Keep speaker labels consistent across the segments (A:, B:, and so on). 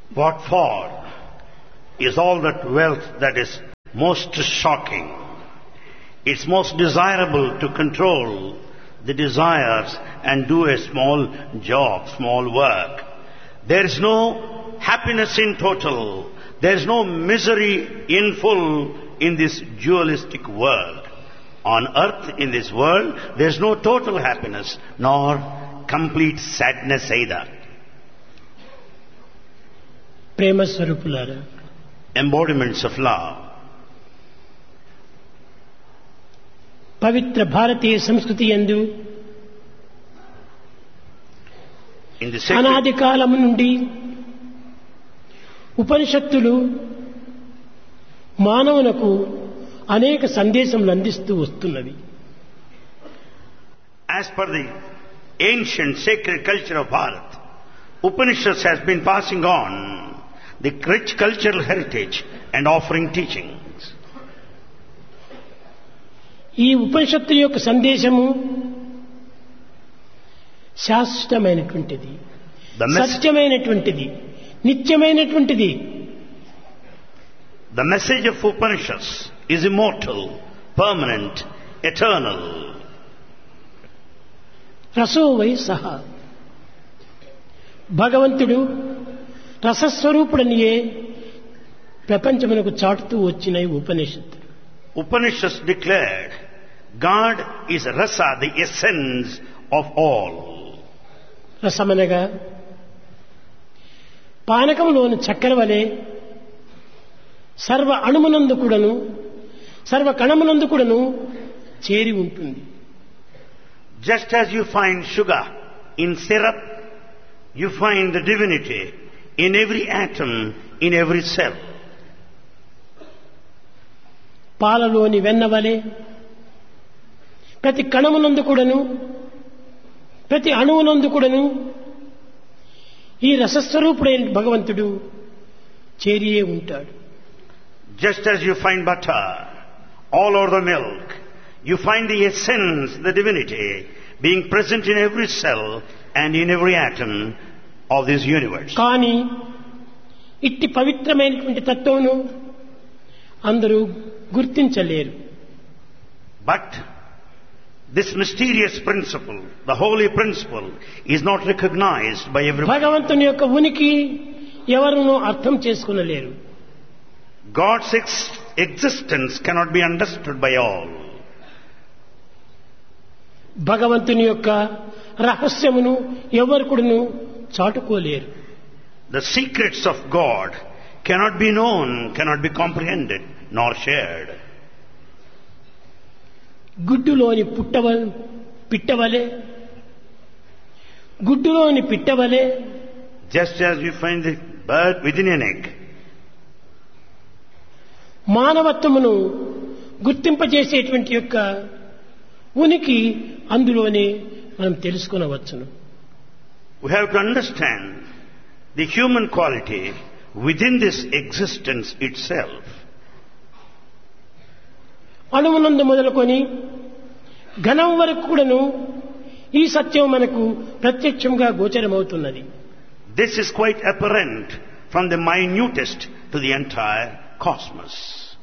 A: What for is all that wealth that is most shocking? It's most desirable to control the desires and do a small job, small work. There is no happiness in total. There is no misery in full in this dualistic world. On earth, in this world, there is no total happiness nor complete sadness either.
B: ప్రేమ స్వరూపులారా,
A: Embodiments of love.
B: పవిత్ర భారతీయ సంస్కృతి యందు
A: In the sacred,
B: అనాది కాలము నుండి ఉపనిషత్తులు మానవునకు అనేక సందేశములు అందిస్తూ వస్తున్నవి.
A: as per the ancient sacred culture of Bharat, Upanishads has been passing on the rich cultural heritage and offering teachings.
B: ఈ ఉపనిషత్తుల యొక్క సందేశము శాశ్వతమైనటువంటిది, సత్యమైనటువంటిది, నిత్యమైనటువంటిది.
A: The message of Upanishads is immortal, permanent, eternal.
B: రసో why సహ, భగవంతుడు రసస్వరూపుడనియే ప్రపంచమునకు చాటుతూ వచ్చిన ఈ ఉపనిషత్తు.
A: Upanishads declared God is rasa, the essence of all.
B: రసమనగా పానకంలోని చక్కెర వలె సర్వ అణుమునందు కూడాను సర్వ కణమునందు కూడాను చేరి ఉంటుంది.
A: Just as you find sugar in syrup, you find the divinity in every atom, in every cell.
B: పాలలోని వెన్న వలె ప్రతి కణమునందు కూడాను ప్రతి అణువునందు కూడాను ఈ రసస్వరూపుడైన భగవంతుడు చేరియే ఉంటాడు.
A: Just as you find butter all over the milk, you find the essence, the divinity, being present in every cell and in every atom of this universe.
B: కానీ ఇట్టి పవిత్రమైనటువంటి తత్వమును అందరూ గుర్తించలేరు.
A: But this mysterious principle, the holy principle, is not recognized by everyone.
B: భగవంతుని యొక్క ఉనికి ఎవరునూ అర్థం చేసుకొనలేరు.
A: God's existence cannot be understood by all.
B: భగవంతుని యొక్క రహస్యమును ఎవరు కూడాను చాటుకోలేరు.
A: The secrets of God cannot be known, cannot be comprehended, nor shared.
B: గుడ్డులోని పిట్టవలే గుడ్డులోని పిట్టవలే
A: Just as you find the bird within an egg,
B: మానవత్వమును గుర్తింపజేసేటువంటి యొక్క ఉనికి అందులోనే మనం తెలుసుకొనవచ్చును.
A: we have to understand the human quality within this existence itself.
B: అణువునందు మొదలుకొని ఘనం వరకు కూడాను ఈ సత్యం మనకు ప్రత్యక్షంగా గోచరమవుతున్నది.
A: This is quite apparent from the minutest to the entire cosmos.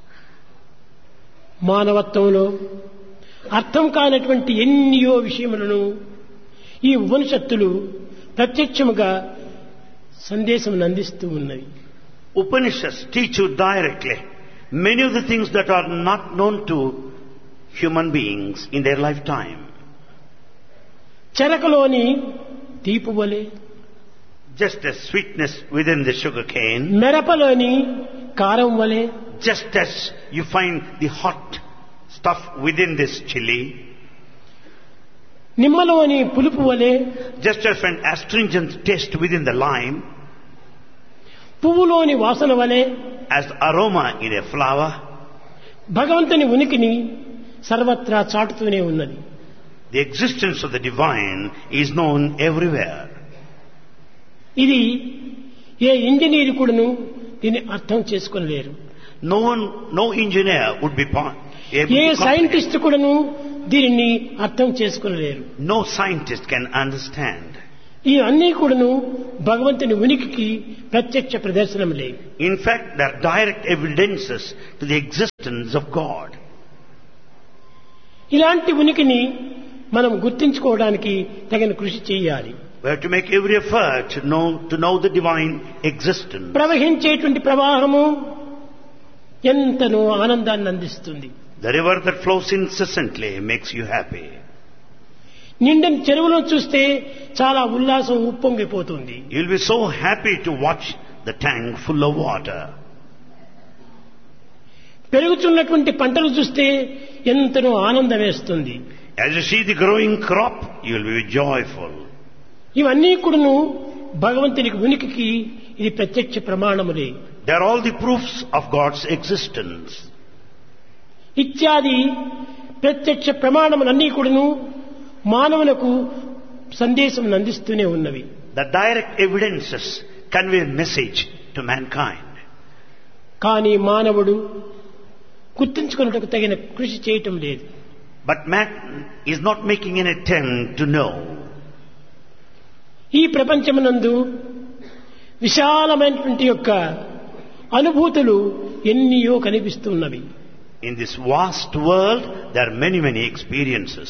B: మానవత్వంలో అర్థం కానటువంటి ఎన్నో విషయములను ఈ ఉపనిషత్తులు ప్రత్యక్షముగా సందేశం అందిస్తూ ఉన్నవి.
A: Upanishads teach you directly many of the things that are not known to human beings in their lifetime.
B: చెరకలోని తీపు వలె,
A: Just as sweetness within the sugar cane,
B: మిరపలోని కారం వలె,
A: just as you find the hot stuff within this chili,
B: నిమ్మలోని పులుపు వలె,
A: just as an astringent taste within the lime,
B: పువ్వులోని వాసన వలె,
A: as aroma in a flower,
B: భగవంతుని ఉనికిని సర్వత్రా చాటుతూనే ఉన్నది.
A: the existence of the divine is known everywhere.
B: ఇది ఏ engineer కూడాను దీన్ని అర్థం చేసుకోలేరు.
A: No engineer would be able
B: A
A: to comprehend.
B: Scientist కూడాను దీనిని అర్థం చేసుకోలేరు.
A: No scientist can understand.
B: ఈ అన్నీ కూడాను భగవంతుని ఉనికికి ప్రత్యక్ష ప్రదర్శనములే.
A: In fact, they are direct evidences to the existence of God.
B: ఇలాంటి ఉనికిని మనం గుర్తించుకోవడానికి తగిన కృషి చేయాలి.
A: We have to make every effort to know the divine existence.
B: ప్రవహించేటువంటి ప్రవాహము ఎంతనో ఆనందాన్ని అందిస్తుంది.
A: The river that flows incessantly makes you happy.
B: నిండని చెరువులను చూస్తే చాలా ఉల్లాసం ఉప్పొంగిపోతుంది.
A: You'll be so happy to watch the tank full of water.
B: పెరుగుతున్నటువంటి పంటలు చూస్తే ఎంతనో ఆనందం వేస్తుంది.
A: As you see the growing crop, you'll be joyful.
B: ఇవన్నీ కూడాను భగవంతునికి ఉనికికి ఇది ప్రత్యక్ష ప్రమాణములే.
A: They are all the proofs of God's existence.
B: ఇత్యాది ప్రత్యక్ష ప్రమాణములన్నీ కూడాను మానవులకు సందేశం అందిస్తూనే ఉన్నవి.
A: The direct evidences convey a message to mankind.
B: కానీ మానవుడు గుర్తించుకున్నట్టుకు తగిన కృషి చేయటం లేదు.
A: But man is not making an attempt to know.
B: ఈ ప్రపంచమునందు విశాలమైనటువంటి యొక్క అనుభూతులు ఎన్నియో కనిపిస్తున్నవి.
A: In this vast world, there are many experiences.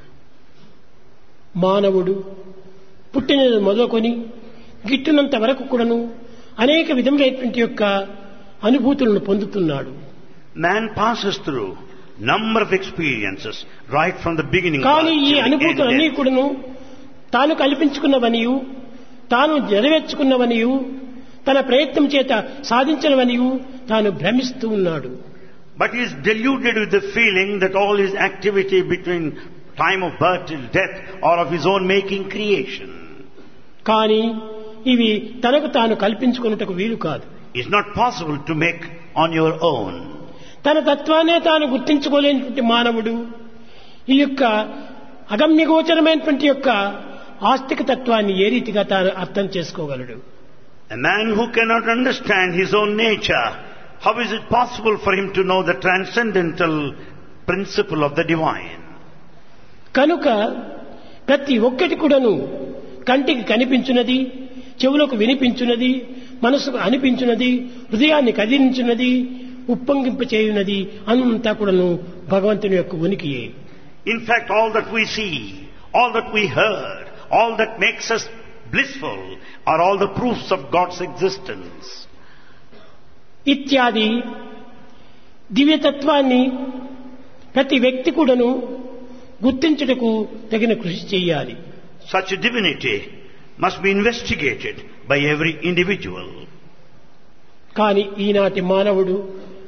B: మానవుడు పుట్టినది మొదలుకొని గిట్టునంత వరకు కూడాను అనేక విధములైనటువంటి యొక్క అనుభూతులను పొందుతున్నాడు.
A: Man passes through number of experiences right from the beginning.
B: కానీ ఈ అనుభూతులన్నీ కూడాను తాను కల్పించుకున్నవనియు, తాను నెరవేర్చుకున్నవనియు, తన ప్రయత్నం చేత సాధించినవనియు తాను భ్రమిస్తూ ఉన్నాడు.
A: But he is deluded with the feeling that all his activity between time of birth till death or of his own making creation.
B: కానీ ఇవి తనకు తాను కల్పించుకున్నట్టుకు వీలు కాదు.
A: It's not possible to make on your own.
B: తన తత్వాన్నే తాను గుర్తించుకోలేనటువంటి మానవుడు ఈ యొక్క అగమ్యగోచరమైనటువంటి యొక్క ఆస్తిక తత్వాన్ని ఏ రీతిగా తాను అర్థం చేసుకోగలడు?
A: A man who cannot understand his own nature, how is it possible for him to know the transcendental principle of the divine?
B: కనుక ప్రతి ఒక్కటి కూడాను కంటికి కనిపించున్నది, చెవులకు వినిపించున్నది, మనసుకు అనిపించున్నది, హృదయాన్ని కదిలించున్నది, ఉప్పొంగింప చేయున్నది అంతా కూడాను భగవంతుని యొక్క ఉనికియే.
A: In fact, all that we see, all that we heard, all that makes us blissful are all the proofs of God's existence.
B: ఇత్యాది దివ్యతత్వాన్ని ప్రతి వ్యక్తి కూడాను గుర్తించుటకు తగిన కృషి చేయాలి.
A: Such a divinity must be investigated by every individual.
B: కానీ ఈనాటి మానవుడు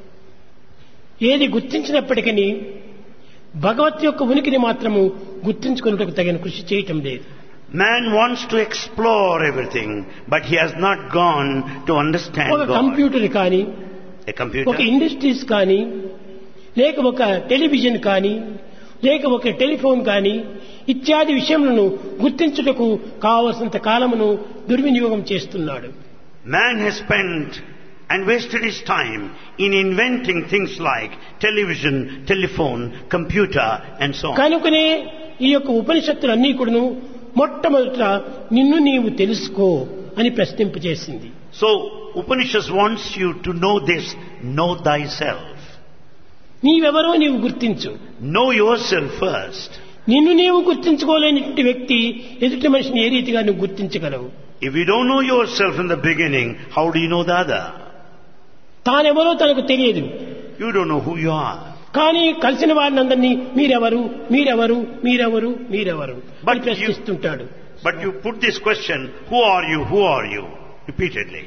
B: ఏది గుర్తించినప్పటికీ భగవత్ యొక్క ఉనికిని మాత్రము గుర్తించుకున్నట్టుకు తగిన కృషి చేయటం లేదు.
A: Man wants to explore everything, but he has not gone to understand
B: ఒక
A: God.
B: కంప్యూటర్ కానీ,
A: A computer,
B: ఒక ఇండస్ట్రీస్ కానీ, లేక ఒక టెలివిజన్ కానీ, లేక ఒక టెలిఫోన్ కానీ ఇత్యాది విషయములను గుర్తించుటకు కావలసినంత కాలమును దుర్వినియోగం చేస్తున్నాడు.
A: man has spent and wasted his time in inventing things like television, telephone, computer and so on.
B: కనుకనే ఈ యొక్క ఉపనిషత్తులన్నీ కూడాను మొట్టమొదట నిన్ను నీవు తెలుసుకో అని ప్రశ్నింపజేసింది.
A: So Upanishad wants you to know this, know thyself.
B: నీవెవరో నీవు గుర్తించు.
A: Know yourself first.
B: నిన్ను నీవు గుర్తించుకోలేనిటువంటి వ్యక్తి ఎదుటి మనిషిని ఏ రీతిగా నువ్వు గుర్తించగలవు?
A: If you don't know yourself in the beginning, how do you know the other?
B: తానెవరో తనకు తెలియదు.
A: You don't know who you are.
B: కానీ కలిసిన వారినందరినీ మీరెవరు, మీరెవరు, మీరెవరు, మీరెవరు అని ప్రశ్నిస్తుంటాడు.
A: But you put this question, who are you, who are you, repeatedly.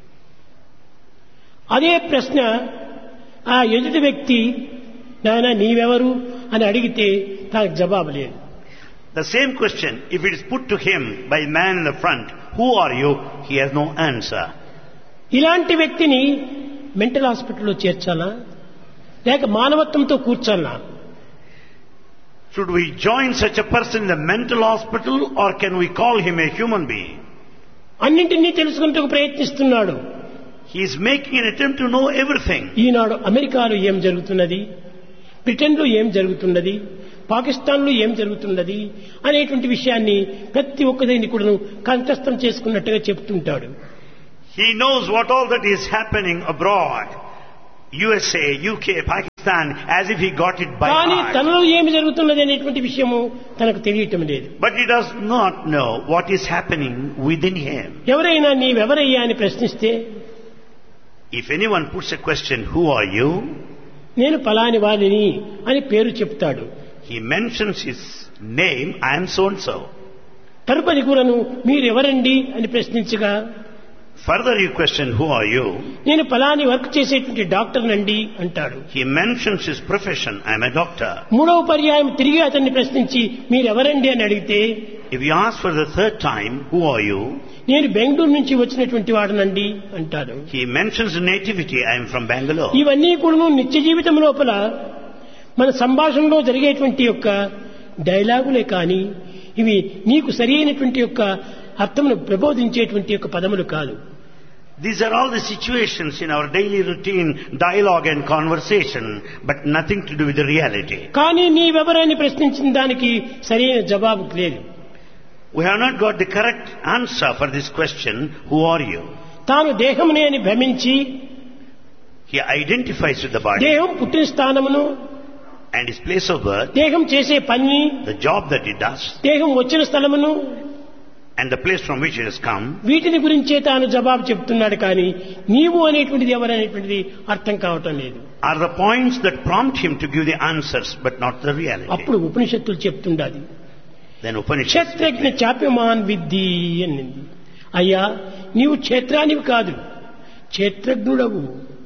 B: అదే ప్రశ్న ఆ ఎదుటి వ్యక్తి నాయనా నీవెవరు అని అడిగితే తనకు జవాబు లేదు.
A: The same question, if it is put to him by a man in the front, who are you, he has no answer.
B: ఇలాంటి వ్యక్తిని మెంటల్ హాస్పిటల్లో చేర్చాలా లేక మానవత్వంతో కూర్చాలా?
A: Should we join such a person in the mental hospital or can we call him a human being?
B: అన్నింటినీ తెలుసుకుంటూ ప్రయత్నిస్తున్నాడు.
A: He is making an attempt to know everything.
B: ఈనాడు అమెరికాలో ఏం జరుగుతున్నది, బ్రిటన్లో ఏం జరుగుతున్నది, పాకిస్తాన్లో ఏం జరుగుతున్నది అనేటువంటి విషయాన్ని ప్రతి ఒక్కదాన్ని కూడా కంఠస్థం చేసుకున్నట్టుగా చెప్తుంటాడు.
A: He knows what all that is happening abroad. USA, UK, Pakistan, as if he got it by
B: కానీ
A: heart.
B: తనలో ఏమి జరుగుతున్నది అనేటువంటి విషయము తనకు తెలియటం లేదు.
A: But he does not know what is happening within him.
B: ఎవరైనా నీవెవరయ్యా అని ప్రశ్నిస్తే,
A: If anyone puts a question, who are you?
B: నేను పలాని వాడిని అని పేరు చెప్తాడు.
A: He mentions his name, I am so and so.
B: తరుపది కూడాను మీరెవరండి అని ప్రశ్నించగా,
A: Further you question, who are you?
B: నేను పలాని వర్క్ చేసేటువంటి డాక్టర్ నండి అంటాడు.
A: He mentions his profession, I am a doctor.
B: మూడవ పర్యాయం తిరిగి అతన్ని ప్రశ్నించి మీరెవరండి అని అడిగితే,
A: If you ask for the third time, who are you?
B: నేను బెంగళూరు నుంచి వచ్చినటువంటి వాడనండి అంటాడు.
A: He mentions nativity, I am from Bangalore.
B: ఇవన్నీ కూడా నిత్య జీవితం లోపల మన సంభాషణలో జరిగేటువంటి యొక్క డైలాగులే కానీ ఇవి నీకు సరి అయినటువంటి యొక్క అర్థమును ప్రబోధించేటువంటి యొక్క పదములు కాదు.
A: These are all the situations in our daily routine, dialogue and conversation, but nothing to do with the reality.
B: కానీ నీవెవరని ప్రశ్నించిన దానికి సరైన జవాబు లేదు.
A: We have not got the correct answer for this question, who are you?
B: తాను దేహమునే అని భ్రమించి
A: He identifies with the body
B: దేహం పుట్టిన స్థానమును,
A: and his place of birth,
B: దేహం చేసే పని,
A: the job that he does,
B: దేహం వచ్చిన స్థలమును,
A: and the place from which it has come.
B: వీటిని గురించే తాను జవాబు చెప్తున్నాడు. కానీ నీవు అనేటువంటిది ఎవరనేటువంటిది అర్థం కావటం లేదు.
A: Are the points that prompt him to give the answers, but not the reality.
B: అప్పుడు ఉపనిషత్తులు చెప్తుండాలి,
A: Then Upanishads
B: క్షేత్రజ్ఞ చాప్యమాన్ విద్ధి అనింది. అయ్యా నీవు క్షేత్రానివి కాదు, క్షేత్రజ్ఞుడవు.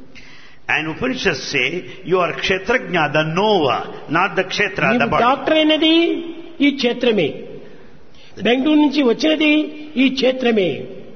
A: and Upanishads say, you are Kshetrajna, the knower, not the Kshetra, the
B: నీవు
A: body.
B: డాక్టర్ అయినది ఈ క్షేత్రమే, బెంగళూరు నుంచి వచ్చినది ఈ క్షేత్రమే,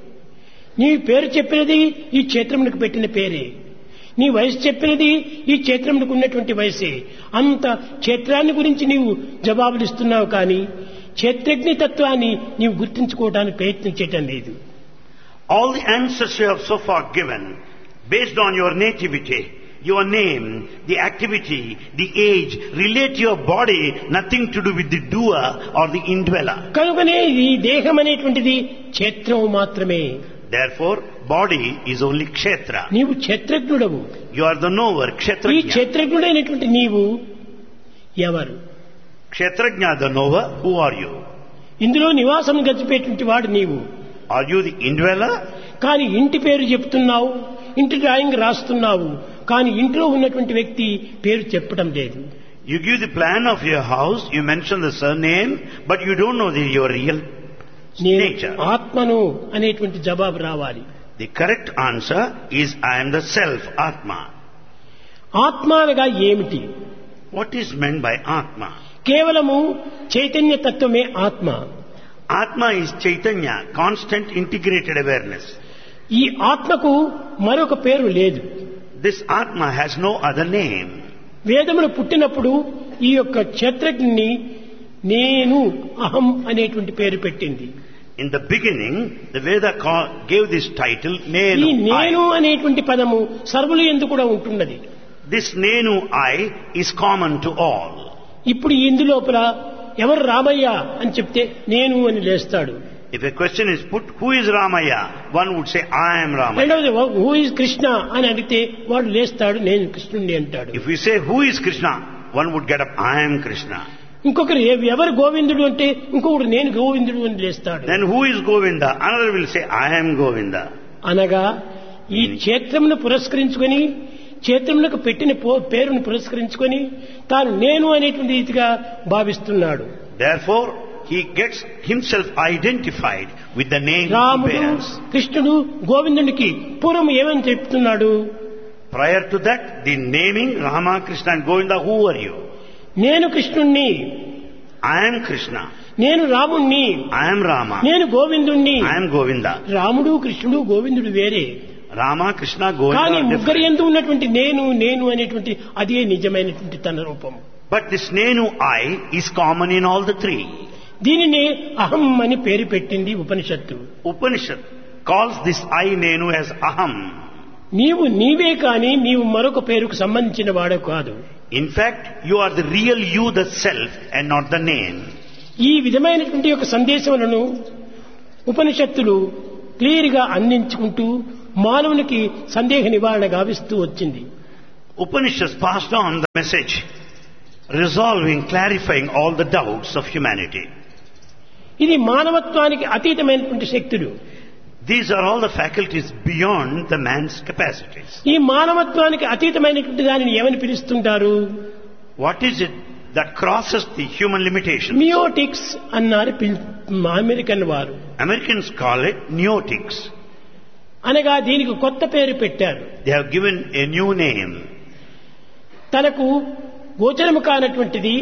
B: నీ పేరు చెప్పినది ఈ క్షేత్రమునకు పెట్టిన పేరే, నీ వయసు చెప్పినది ఈ క్షేత్రమునకు ఉన్నటువంటి వయసే. అంత క్షేత్రాన్ని గురించి నీవు జవాబులు ఇస్తున్నావు, కానీ క్షేత్రజ్ఞ తత్వాన్ని నీవు గుర్తించుకోవడానికి ప్రయత్నం చేయటం లేదు.
A: All the answers you have so far given, based on your nativity, your name, the activity, the age, relate to your body, nothing to do with the doer or the indweller.
B: కనుకనే ఈ దేహం అనేటువంటిది క్షేత్రం మాత్రమే.
A: Therefore, body is only Kshetra.
B: నీవు క్షేత్రజ్ఞుడవు.
A: You are the knower,
B: ఈ
A: Kshetrajna.
B: క్షేత్రజ్ఞుడైనటువంటి నీవు ఎవరు?
A: Kshetrajna, the knower, who are you?
B: ఇందులో నివాసం గడిపేటువంటి వాడు నీవు.
A: Are you the indweller?
B: కానీ ఇంటి పేరు చెప్తున్నావు, ఇంటి డ్రాయింగ్ రాస్తున్నావు, కానీ ఇంట్లో ఉన్నటువంటి వ్యక్తి పేరు చెప్పడం లేదు.
A: You give the plan of your house, you mention the surname, but you don't know your real
B: నేను
A: nature.
B: ఆత్మను అనేటువంటి జవాబు రావాలి.
A: The correct answer is, I am the self, Atma.
B: ఆత్మ అనగా ఏమిటి?
A: What is meant by Atma?
B: కేవలము చైతన్య తత్వమే ఆత్మ.
A: Atma is Chaitanya, constant integrated awareness.
B: ఈ ఆత్మకు మరొక పేరు లేదు.
A: This Atma has no other name.
B: వేదములు పుట్టినప్పుడు ఈ యొక్క క్షేత్రజ్ఞని నేను అహం అనేటువంటి పేరు పెట్టింది.
A: In the beginning, the Veda gave this title,
B: ఈ
A: Nenu,
B: నేను
A: I.
B: అనేటువంటి పదము సర్వులు ఎందు కూడా ఉంటున్నది.
A: This Nenu, I is common to all.
B: ఇప్పుడు ఇందులోపల ఎవరు రామయ్య అని చెప్తే నేను అని లేస్తాడు.
A: If a question is put, who is Ramaya? One would say, I am Ramaya.
B: రెండవది హూ ఇస్ కృష్ణ అని అడిగితే వాడు లేస్తాడు, నేను కృష్ణుడిని అంటాడు.
A: If we say, who is Krishna? One would get up, I am Krishna.
B: ఇంకొకరు ఎవరు గోవిందుడు అంటే ఇంకొకరు నేను గోవిందుడు అని లేస్తాడు.
A: Then who is Govinda? Another will say, I am Govinda.
B: అనగా ఈ క్షేత్రమును పురస్కరించుకొని, క్షేత్రములకు పెట్టిన పేరును పురస్కరించుకొని తాను నేను అనేటువంటి రీతిగా భావిస్తున్నాడు.
A: Therefore, he gets himself identified with the name he
B: రాముడు,
A: bears.
B: కృష్ణుడు, గోవిందునికి పూర్వం ఏమని చెప్తున్నాడు?
A: Prior to that, the naming Rama, Krishna and Govinda, who are you?
B: నేను కృష్ణుణ్ణి,
A: I am Krishna.
B: నేను రాముణ్ణి,
A: I am Rama.
B: నేను గోవిందుణ్ణి.
A: I am Govinda.
B: రాముడు, కృష్ణుడు, గోవిందుడు వేరే.
A: Rama, Krishna, Govinda
B: కానీ
A: are
B: ముగ్గురు
A: different.
B: ఎందు ఉన్నటువంటి నేను నేను అనేటువంటి అదే నిజమైనటువంటి తన రూపం.
A: But this Nenu, I is common in all the three.
B: దీనిని అహం అని పేరు పెట్టింది ఉపనిషత్తు.
A: Upanishad calls this I Nenu as Aham.
B: నీవు నీవే కానీ నీవు మరొక పేరుకు సంబంధించిన వాడు కాదు.
A: In fact, you are the real you, the self, and not the name.
B: ఈ విధమైనటువంటి యొక్క సందేశములను ఉపనిషత్తులు క్లియర్ గా అందించుకుంటూ మానవునికి సందేహ నివారణ గావిస్తూ వచ్చింది.
A: Upanishads passed on the message, resolving, clarifying all the doubts of humanity.
B: ఇది మానవత్వానికి అతీతమైనటువంటి శక్తులు.
A: These are all the faculties beyond the man's capacities.
B: ఈ మానవత్వానికి అతీతమైనటువంటి దానిని ఏమని పిలుస్తుంటారు?
A: What is it that crosses the human limitations?
B: మియోటిక్స్ అన్నారు అమెరికన్ వారు.
A: Americans call it neotics.
B: అనగా దీనికి కొత్త పేరు పెట్టారు.
A: They have given a new name.
B: తనకు గోచరము కానటువంటిది,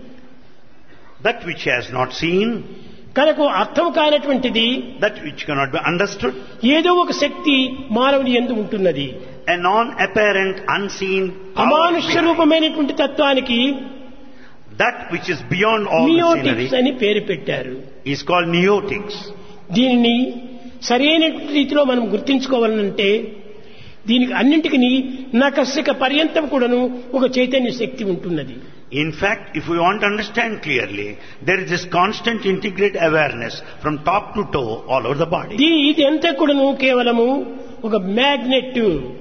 A: That which has not seen,
B: తనకు అర్థం కానటువంటిది,
A: that which cannot be understood,
B: ఏదో ఒక శక్తి మానవుని యందు ఉంటున్నది.
A: a non-apparent, unseen power
B: అమానుష్య
A: behind.
B: రూపమైనటువంటి తత్వానికి
A: That which is beyond all the
B: మియోటిక్స్
A: scenery
B: అని పేరు పెట్టారు.
A: is called neotics.
B: దీనిని సరైన రీతిలో మనం గుర్తించుకోవాలంటే దీనికి అన్నింటికి నకసిక పర్యంతం కూడాను ఒక చైతన్య శక్తి ఉంటున్నది.
A: In fact, if we want to understand clearly, there is this constant integrated awareness from top to toe all over the body.
B: ఇది అంతా కూడాను కేవలము ఒక మ్యాగ్నెట్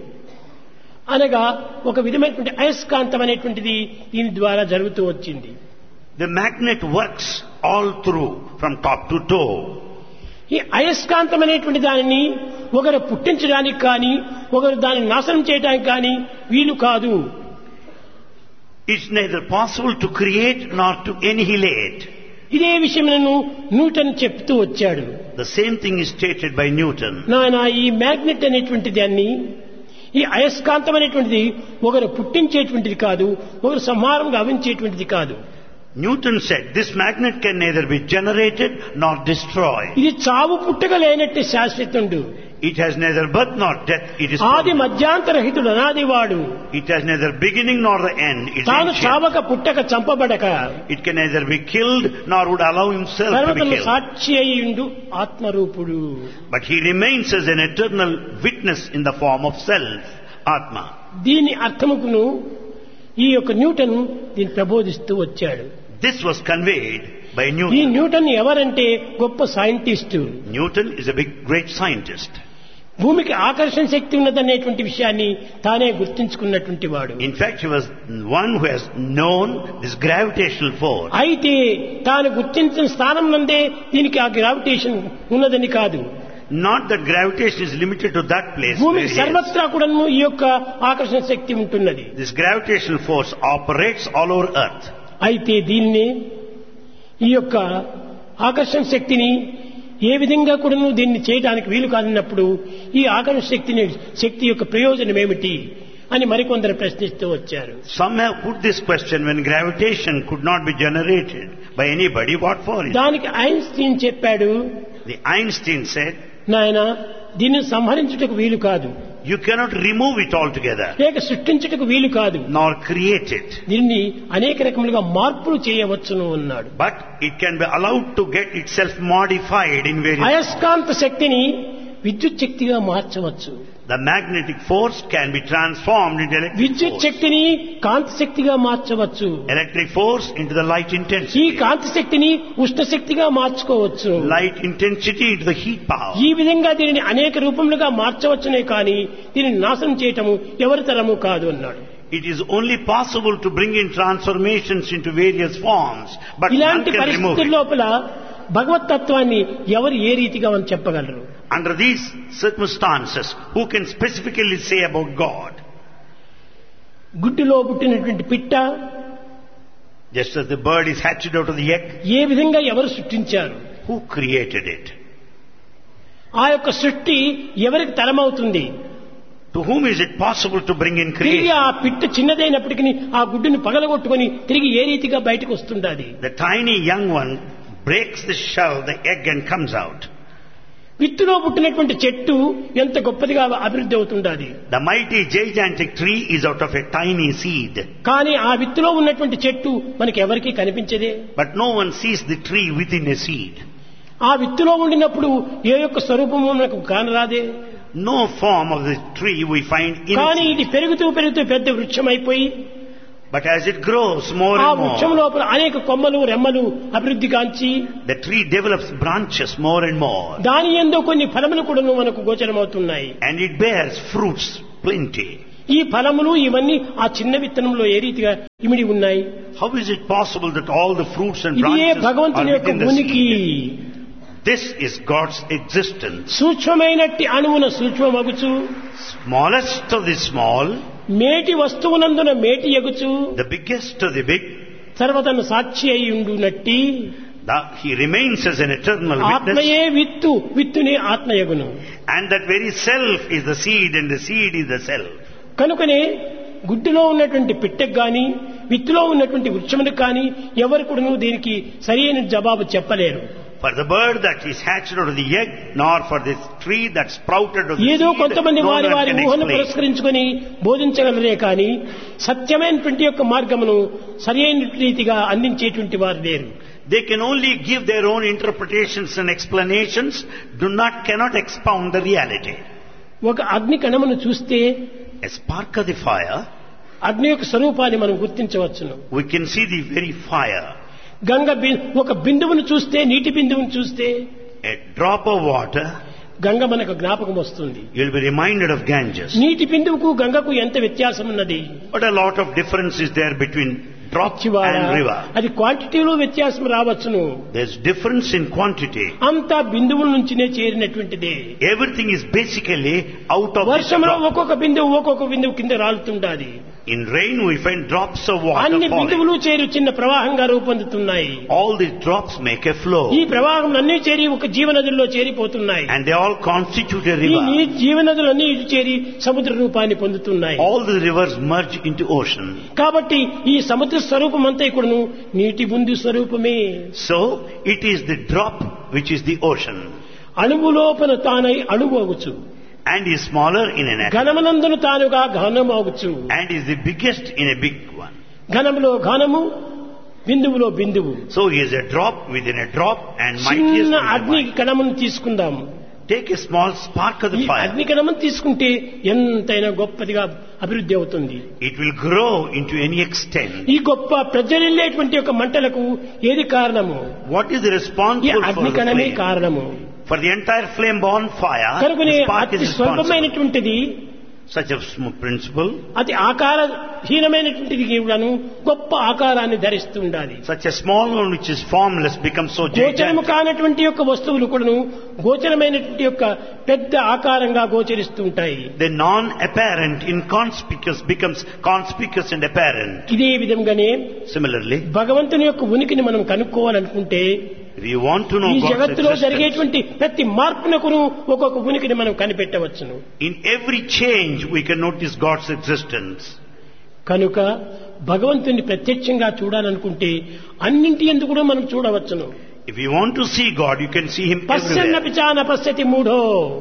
B: అనగా ఒక విధమైనటువంటి అయస్కాంతం అనేటువంటిది దీని ద్వారా జరుగుతూ వచ్చింది.
A: The magnet works all through from top to toe.
B: ఈ అయస్కాంతం అనేటువంటి దానిని ఒకరు పుట్టించడానికి కానీ ఒకరు దాన్ని నాశనం చేయడానికి కానీ వీలు కాదు.
A: It's neither possible to create nor to annihilate.
B: ఇదే విషయములను న్యూటన్ చెప్తూ వచ్చాడు.
A: The same thing is stated by Newton.
B: నాయన ఈ మ్యాగ్నెట్ అనేటువంటి దాన్ని, ఈ అయస్కాంతం అనేటువంటిది ఒకరు పుట్టించేటువంటిది కాదు, ఒకరు సంహారం గావించేటువంటిది కాదు.
A: Newton said this magnet can neither be generated nor destroyed.
B: ఇది చావు పుట్టక లేనట్టు శాశ్వతుడు.
A: It has neither birth nor death. It is
B: ఆది
A: permanent.
B: మధ్యాంతరహితుడు అనాదివాడు.
A: It has neither beginning nor the end. It's
B: తాను
A: ancient.
B: చావక పుట్టక చంపబడక
A: It can neither be killed nor would allow himself to be
B: సర్వతను
A: killed.
B: Sakshi అయ్యుండు ఆత్మరూపుడు.
A: But he remains as an eternal witness in the form of self, Atma.
B: దీని అర్థముకును ఈ యొక్క Newton దీన్ని ప్రబోధిస్తూ వచ్చాడు.
A: This was conveyed by
B: ఈ
A: Newton.
B: Newton ఎవరంటే గొప్ప scientist.
A: Newton is a big, great scientist.
B: భూమికి ఆకర్షణ శక్తి ఉన్నదనేటువంటి విషయాన్ని తానే గుర్తించుకున్నటువంటి వాడు.
A: In fact, he was one who has known this gravitational force.
B: అయితే తాను గుర్తించిన స్థానం నందే దీనికి ఆ గ్రావిటేషన్ ఉన్నదని కాదు.
A: Not that gravitation is limited to that place. where
B: భూమికి
A: he is.
B: సర్వత్రా కూడా ఈ యొక్క ఆకర్షణ శక్తి ఉంటున్నది.
A: This gravitational force operates all over Earth.
B: అయితే దీన్ని ఈ యొక్క ఆకర్షణ శక్తిని ఏ విధంగా కూడా దీన్ని చేయడానికి వీలు కాదన్నప్పుడు ఈ ఆకర్షణ శక్తి యొక్క ప్రయోజనం ఏమిటి అని మరికొందరు ప్రశ్నిస్తూ వచ్చారు.
A: Some have put this question: when gravitation could not be generated by anybody, what for it?
B: దానికి ఐన్స్టీన్ చెప్పాడు,
A: The Einstein said,
B: నాయన దీన్ని సంహరించుటకు వీలు కాదు,
A: you cannot remove it altogether,
B: లేక సృష్టించుటకు వీలు కాదు,
A: nor create it.
B: దీన్ని అనేక రకములుగా మార్పులు చేయవచ్చును అన్నాడు.
A: But it can be allowed to get itself modified in various.
B: అయస్కాంత శక్తిని విద్యుత్ శక్తిగా మార్చవచ్చు.
A: The magnetic force can be transformed into electric
B: విద్యుత్
A: force.
B: శక్తిని కాంతి శక్తిగా మార్చవచ్చు.
A: Electric force into the light
B: ఈ
A: intensity.
B: కాంతి శక్తిని ఉష్ణ శక్తిగా మార్చుకోవచ్చు.
A: Light intensity into the heat power.
B: ఈ విధంగా దీనిని అనేక రూపములుగా మార్చవచ్చునే కానీ దీనిని నాశనం చేయటము ఎవరి తరము కాదు అన్నాడు.
A: It is only possible to bring in transformations into various forms, but none
B: ఇలాంటి
A: can remove
B: పరిస్థితుల
A: it.
B: లోపల భగవత్ తత్వాన్ని ఎవరు ఏ రీతిగా అని చెప్పగలరు?
A: Under these circumstances, who can specifically say about God?
B: గుడ్డులో పుట్టినటువంటి పిట్ట
A: Just as the bird is hatched out of the egg,
B: ఏ విధంగా ఎవరు సృష్టించారు?
A: who created it?
B: ఆ యొక్క సృష్టి ఎవరికి తరమవుతుంది?
A: To whom is it possible to bring in
B: తిరిగి
A: creation?
B: ఆ పిట్ట చిన్నదైనప్పటికీ ఆ గుడ్డుని పగలగొట్టుకొని తిరిగి ఏ రీతిగా బయటకు వస్తుండాలి?
A: The tiny young one breaks the shell, the egg, and comes out.
B: విత్తులో పుట్టినటువంటి చెట్టు ఎంత గొప్పదిగా అభివృద్ధి అవుతుండాలి.
A: The mighty gigantic tree is out of a tiny seed.
B: కానీ ఆ విత్తులో ఉన్నటువంటి చెట్టు మనకి ఎవరికీ కనిపించదే.
A: But no one sees the tree within a seed.
B: ఆ విత్తులో ఉండినప్పుడు ఏ యొక్క స్వరూపము మనకు కానరాదే.
A: No form of the tree we find in
B: కానీ
A: it.
B: ఇది పెరుగుతూ పెరుగుతూ పెద్ద వృక్షం అయిపోయి
A: But as it grows more
B: ఆ
A: and
B: వృక్షం
A: more,
B: లోపల అనేక కొమ్మలు రెమ్మలు అభివృద్ధి కాంచి
A: the tree develops branches more and more.
B: దాని యందు కొన్ని ఫలములు కూడా మనకు గోచరమవుతున్నాయి.
A: And it bears fruits plenty.
B: ఈ ఫలములు ఇవన్నీ ఆ చిన్న విత్తనంలో ఏ రీతిగా ఇమిడి ఉన్నాయి.
A: How is it possible that all the fruits and
B: ఇదే
A: branches are
B: భగవంతుని యొక్క
A: within the
B: ఉనికి.
A: seed? This is God's existence.
B: సూక్ష్మమైనట్టి అణువున సూక్ష్మమగుచు,
A: Smallest of the small,
B: మేటి వస్తువునందున మేటి ఎగుచు,
A: the biggest of the big,
B: సర్వతను సాక్షి అయి ఉండునట్టి
A: He remains as an eternal witness.
B: ఆత్మయే విత్తు, విత్తునే ఆత్మయగును.
A: And that very self is the seed and the seed is the self.
B: కనుకనే గుడ్డులో ఉన్నటువంటి పిట్టకు గాని విత్తులో ఉన్నటువంటి వృక్షమునికి కానీ ఎవరు కూడా దీనికి సరైన జవాబు చెప్పలేరు.
A: For the bird that is hatched out of the egg, nor for this tree that sprouted of the
B: ఏదో
A: seed,
B: కొంతమంది
A: no
B: వారి
A: one
B: వారి
A: can
B: ఊహను
A: explain.
B: పురస్కరించుకొని బోధించగలరే కానీ సత్యమైనటువంటి యొక్క మార్గమును సరైన రీతిగా అందించేటువంటి వారు లేరు.
A: They can only give their own interpretations and explanations, cannot expound the reality.
B: ఒక అగ్ని కణమును చూస్తే
A: A spark of the fire,
B: అగ్ని యొక్క స్వరూపాన్ని మనం గుర్తించవచ్చును.
A: we can see the very fire.
B: ఒక బిందువును చూస్తే, నీటి బిందువును చూస్తే
A: A drop of water,
B: Ganga మనకు జ్ఞాపకం వస్తుంది.
A: you'll be reminded of Ganges.
B: నీటి బిందువుకు గంగకు ఎంత వ్యత్యాసం ఉన్నది.
A: But a lot of difference is there between drop
B: చివారా,
A: and river.
B: అది క్వాంటిటీలో వ్యత్యాసం రావచ్చును.
A: There's difference in quantity.
B: అంతా బిందువుల నుంచినే చేరినటువంటిదే.
A: Everything is basically out of this
B: వర్షంలో
A: drop.
B: ఒక్కొక్క బిందువు కింద రాలుతుండాలి.
A: In rain we find drops of water
B: అన్ని
A: falling.
B: బిందువులు చేరి చిన్న ప్రవాహంగా రూపొందుతున్నాయి.
A: All these drops make a flow.
B: ఈ ప్రవాహం అన్ని చేరి ఒక జీవనదుల్లో చేరిపోతున్నాయి.
A: And they all constitute a
B: ఈ
A: river.
B: జీవనదులన్నీ ఇటు చేరి సముద్ర రూపాన్ని పొందుతున్నాయి.
A: All the rivers merge into ocean.
B: కాబట్టి ఈ సముద్ర స్వరూపం అంతా కూడాను నీటి బిందు స్వరూపమే.
A: So it is the drop which is the ocean.
B: అణువు లోపల తానై అణువు అగుచు,
A: And is smaller in an atom.
B: ఘనమునందును తానుగా ఘనం అగుచు.
A: And is the biggest in a big one.
B: ఘనములో ఘనము, బిందువులో బిందువు.
A: So he is a drop within a drop and mightiest
B: చిన్న
A: within a
B: అగ్ని
A: mighty.
B: కణమును తీసుకుందాము.
A: Take a small spark of
B: ఈ
A: the fire.
B: అగ్ని కణమును తీసుకుంటే ఎంతైనా గొప్పదిగా అభివృద్ధి అవుతుంది.
A: It will grow into any extent.
B: ఈ గొప్ప ప్రజ్వలిల్లేటువంటి ఒక మంటలకు ఏది కారణము?
A: What is the
B: ఈ
A: responsible for
B: అగ్ని
A: the
B: కణమే
A: flame?
B: కారణము.
A: For the entire flame born fire,
B: కనుకనే
A: the spark is
B: అతి
A: responsible.
B: స్వల్పమైనటువంటిది,
A: Such a principle,
B: అతి ఆకారహీనమైనటువంటిది కూడాను గొప్ప ఆకారాన్ని ధరిస్తూ ఉండాలి.
A: such a small one which is formless becomes so
B: గోచరము
A: gigantic.
B: కానటువంటి యొక్క వస్తువులు కూడాను గోచరమైనటువంటి యొక్క పెద్ద ఆకారంగా గోచరిస్తూ ఉంటాయి.
A: The non-apparent, inconspicuous becomes conspicuous and apparent.
B: ఇదే విధంగానే
A: Similarly,
B: భగవంతుని యొక్క ఉనికిని మనం కనుక్కోవాలనుకుంటే
A: if you want to know
B: ఈ
A: God's
B: జగత్తులో
A: existence,
B: జరిగేటువంటి ప్రతి మార్పునకును ఒక్కొక్క ఉనికిని మనం కనిపెట్టవచ్చును.
A: in every change we can notice God's existence.
B: కనుక భగవంతుని ప్రత్యక్షంగా చూడాలనుకుంటే అన్నింటి యందు కూడా మనం చూడవచ్చును.
A: If you want to see God, you can see Him
B: పశ్యన్న
A: everywhere.
B: పిచాన పశ్యతి మూఢో,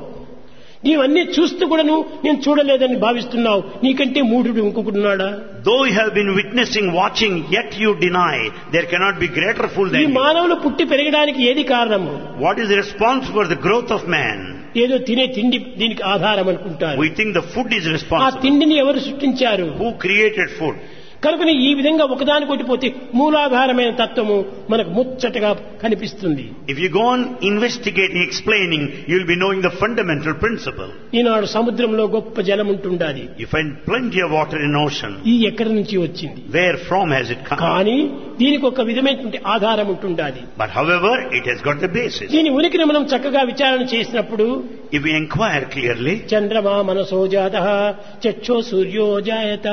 B: నీవన్నీ చూస్తూ కూడాను నేను చూడలేదని భావిస్తున్నావు, నీకంటే మూఢుడు ఇంకొకడున్నాడా?
A: Though you have been witnessing, watching, yet you deny, there cannot be greater fool
B: ఈ
A: than you.
B: మానవులు పుట్టి పెరగడానికి ఏది కారణము?
A: What is responsible for the growth of man?
B: ఏదో తినే తిండి దీనికి ఆధారం అనుకుంటారు.
A: We think the food is
B: ఆ
A: responsible.
B: తిండిని ఎవరు సృష్టించారు?
A: Who created food?
B: కనుక ఈ విధంగా ఒకదాని కొట్టిపోతే మూలాధారమైన తత్వము మనకు ముచ్చటగా కనిపిస్తుంది.
A: If you go on investigating, explaining, you will be knowing the fundamental principle.
B: ఈనాడు సముద్రంలో గొప్ప జలం ఉంటుండాలి.
A: You find plenty of water in ocean.
B: ఈ ఎక్కడి నుంచి వచ్చింది?
A: Where from has it come?
B: కానీ దీనికి ఒక విధమైనటువంటి ఆధారం ఉంటుండాలి.
A: But however, it has got the basis.
B: దీని ఉనికిని మనం చక్కగా విచారణ చేసినప్పుడు
A: If we inquire clearly,
B: చంద్రమా మనసో జాతః చక్షో సూర్యో జాయత,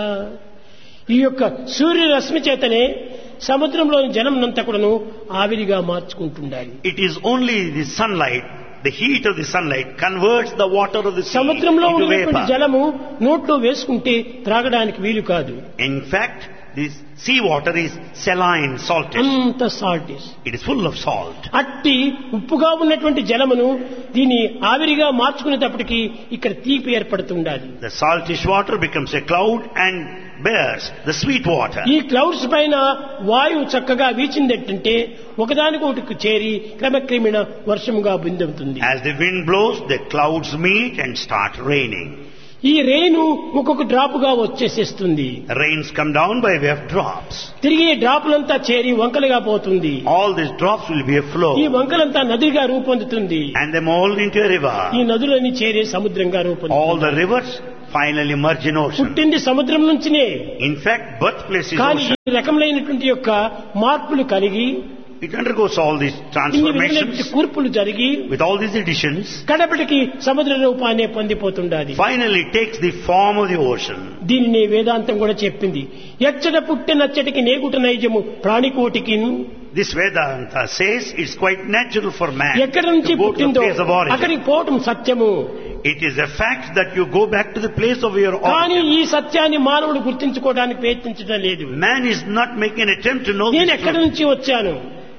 B: ఈ యొక్క సూర్య రశ్మి చేతనే సముద్రంలోని జలమునంతా కూడాను ఆవిరిగా మార్చుకుంటుండాలి.
A: it is only the sunlight, the heat of the sunlight converts the water of the sea
B: సముద్రంలో
A: into
B: ఉన్నటువంటి
A: vapor.
B: జలము నోట్లో వేసుకుంటే త్రాగడానికి వీలు కాదు.
A: In fact, this sea water is saline, salted.
B: అంత salt.
A: It is full of salt.
B: అట్టి ఉప్పుగా ఉన్నటువంటి జలమును దీన్ని ఆవిరిగా మార్చుకునేటప్పటికి ఇక్కడ తీపి ఏర్పడుతుండాలి.
A: The saltish water becomes a cloud and bears the sweet water.
B: ఈ క్లౌడ్స్ పైన వాయువు చక్కగా వీచిందంటే ఒకదానికొకటి చేరి క్రమక్రమేణ వర్షముగా బిందుతుంది.
A: As the wind blows, the clouds meet and start raining.
B: ఈ రెయిన్ ఒక్కొక్క డ్రాప్ గా వచ్చేసేస్తుంది.
A: Rains come down by way of drops.
B: తిరిగి ఈ డ్రాపులంతా చేరి వంకలుగా పోతుంది.
A: All these drops will be a flow.
B: ఈ వంకలంతా నదిగా రూపొందుతుంది.
A: And they mold into a river.
B: ఈ నదులన్నీ చేరి సముద్రంగా
A: All
B: రూపొందుతుంది.
A: the rivers finally merge in ocean.
B: పుట్టింది సముద్రం నుంచినే.
A: In fact, birthplace is
B: కానీ
A: ocean.
B: ఈ రకములైనటువంటి యొక్క మార్పులు కలిగి
A: It undergoes all these
B: ఇన్ని
A: transformations
B: విధమైనటువంటి కూర్పులు జరిగి
A: with all these additions.
B: కడపటికి సముద్ర రూపాన్ని పొందిపోతుండాది.
A: Finally takes the form of the ocean.
B: దీనిని వేదాంతం కూడా చెప్పింది. ఎచ్చట పుట్టినచ్చటికి నేగుట నైజము ప్రాణికోటికి.
A: This Vedanta says it's quite natural for man
B: ఎక్కడి నుంచి
A: to go to the
B: పుట్టిందో
A: place of origin.
B: అక్కడికి పోవటం సత్యము.
A: It is a fact that you go back to the place of your
B: కానీ
A: origin.
B: ఈ సత్యాన్ని మానవుడు గుర్తించుకోవడానికి ప్రయత్నించడం లేదు.
A: Man is not making an attempt to know
B: నేను
A: this
B: ఎక్కడి
A: truth.
B: నుంచి వచ్చాను